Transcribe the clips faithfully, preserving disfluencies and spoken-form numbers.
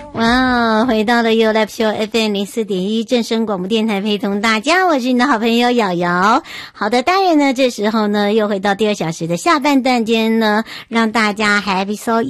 哇，回到了 You Live Show F M 零四点一正声广播电台，陪同大家，我是你的好朋友瑶瑶。好的，当然呢，这时候呢，又回到第二小时的下半段间呢，让大家 Happy So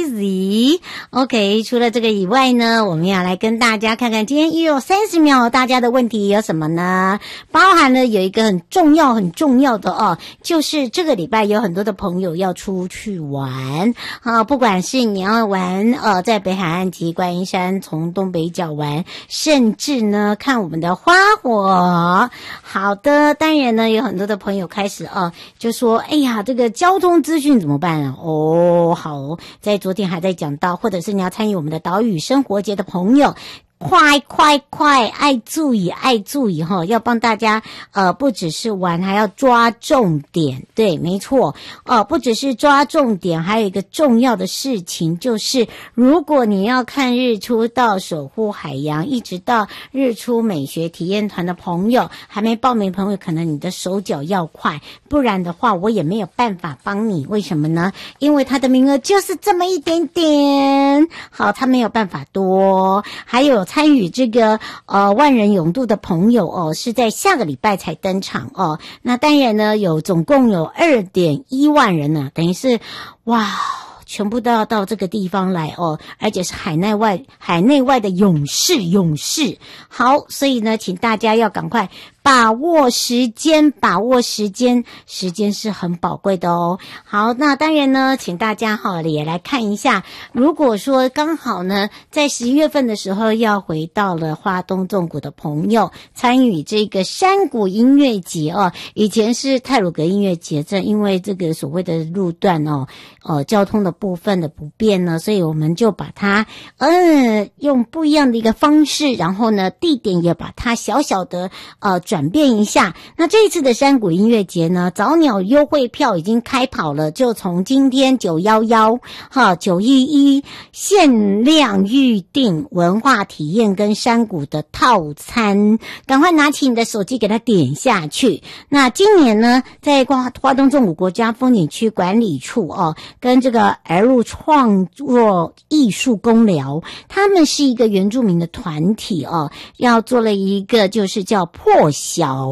Easy。OK， 除了这个以外呢，我们要来跟大家看看今天又有三十秒，大家的问题有什么呢？包含了有一个很重要很重要的哦，就是这个礼拜有很多的朋友要出去玩啊，不管是你要玩呃在北海岸及观音山从东北角玩，甚至呢看我们的花火。好的，当然呢有很多的朋友开始啊就说，哎呀，这个交通资讯怎么办啊？哦，好，在昨天还在讲到，或者是你要参与我们的岛屿生活节的朋友。快快快，爱注意爱注意哈，要帮大家呃不只是玩，还要抓重点。对，没错哦、呃，不只是抓重点，还有一个重要的事情就是，如果你要看日出到守护海洋，一直到日出美学体验团的朋友，还没报名的朋友，可能你的手脚要快，不然的话我也没有办法帮你。为什么呢？因为他的名额就是这么一点点，好，他没有办法多。还有参与这个呃万人泳渡的朋友哦，是在下个礼拜才登场哦。那当然呢，有总共有 二点一万人呢，等于是哇，全部都要到这个地方来哦，而且是海内外海内外的勇士勇士。好，所以呢，请大家要赶快把握时间，把握时间，时间是很宝贵的哦。好，那当然呢，请大家哈也来看一下，如果说刚好呢，在十一月份的时候要回到了花东纵谷的朋友，参与这个山谷音乐节哦，以前是太鲁阁音乐节，这因为这个所谓的路段哦，呃，交通的部分的不便呢，所以我们就把它嗯用不一样的一个方式，然后呢，地点也把它小小的呃转变一下。那这一次的山谷音乐节呢，早鸟优惠票已经开跑了，就从今天九一一哈九一一限量预定文化体验跟山谷的套餐，赶快拿起你的手机给它点下去。那今年呢，在花花东纵谷国家风景区管理处哦，跟这个儿路创作艺术工寮，他们是一个原住民的团体哦，要做了一个就是叫破晓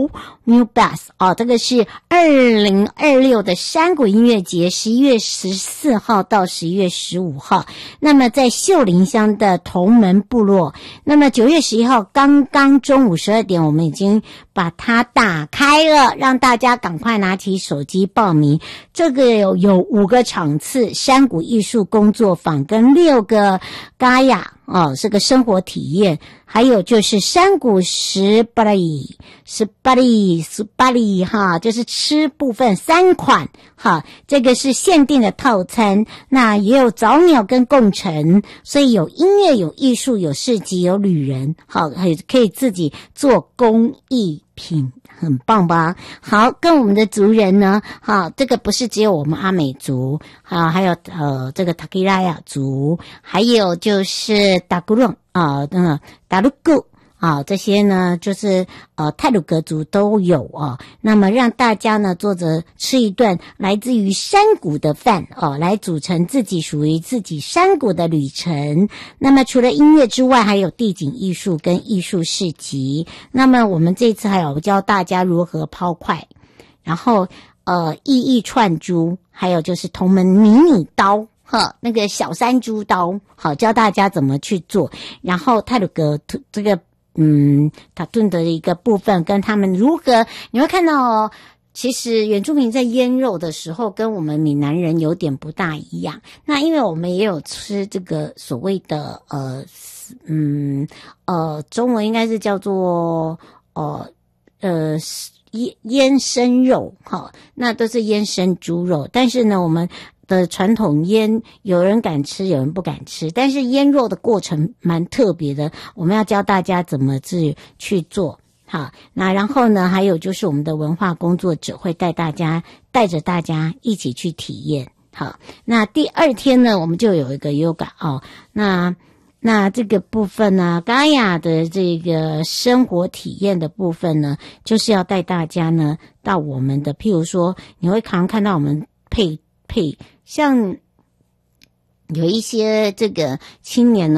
New Bass 哦，这个是二零二六的山谷音乐节，十一月十四号到十一月十五号，那么在秀林乡的同门部落，那么九月十一号刚刚中午十二点，我们已经把它打开了，让大家赶快拿起手机报名。这个有有五个场次，山谷艺术工作坊跟六个嘎雅哦，是个生活体验，还有就是山谷十巴里十巴里十巴里哈，就是吃部分三款哈，这个是限定的套餐。那也有早鸟跟共乘，所以有音乐有艺术有市集有旅人，好，还可以自己做工艺品，很棒吧？好，跟我们的族人呢，好，这个不是只有我们阿美族，啊，还有呃这个塔基拉雅族，还有就是达古隆啊，那个达鲁古啊，这些呢就是呃太鲁阁族都有啊。那么让大家呢坐着吃一顿来自于山谷的饭哦，来组成自己属于自己山谷的旅程。那么除了音乐之外，还有地景艺术跟艺术市集。那么我们这次还有教大家如何抛块，然后呃意义串珠，还有就是同门迷你刀。哈，那个小山猪刀，好，教大家怎么去做。然后太鲁阁这个嗯塔顿的一个部分，跟他们如何，你会看到哦，其实原住民在腌肉的时候跟我们闽南人有点不大一样。那因为我们也有吃这个所谓的呃嗯呃中文应该是叫做呃呃腌腌生肉，哈，那都是腌生猪肉。但是呢，我们的传统腌，有人敢吃，有人不敢吃，但是腌肉的过程蛮特别的，我们要教大家怎么去去做。好，那然后呢，还有就是我们的文化工作者会带大家带着大家一起去体验。好，那第二天呢，我们就有一个 yoga 哦，那那这个部分呢，嘎雅的这个生活体验的部分呢，就是要带大家呢到我们的，譬如说，你会常看到我们配配像有一些这个青年呢。